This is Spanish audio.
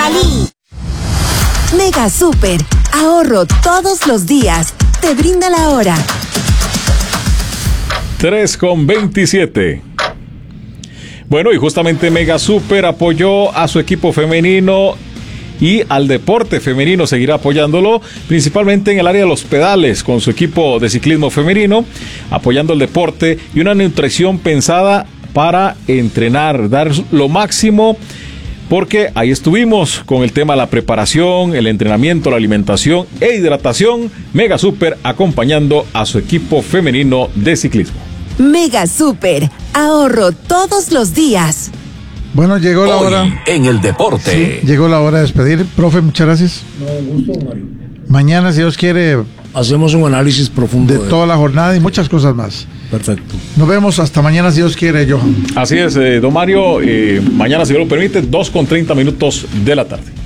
Palí. Mega Super, ahorro todos los días. Te brinda la hora. 3:27. Bueno, y justamente Mega Super apoyó a su equipo femenino y al deporte femenino seguirá apoyándolo, principalmente en el área de los pedales, con su equipo de ciclismo femenino, apoyando el deporte y una nutrición pensada para entrenar, dar lo máximo, porque ahí estuvimos con el tema de la preparación, el entrenamiento, la alimentación e hidratación. Mega Super acompañando a su equipo femenino de ciclismo. Mega Super, ahorro todos los días. Bueno, llegó la hora. En el deporte. Sí, llegó la hora de despedir. Profe, muchas gracias. No, un gusto, Mario. Mañana, si Dios quiere, hacemos un análisis profundo de toda la jornada y muchas cosas más. Perfecto. Nos vemos hasta mañana, si Dios quiere, Johan. Así es, don Mario. Mañana, si Dios lo permite, 2:30 de la tarde.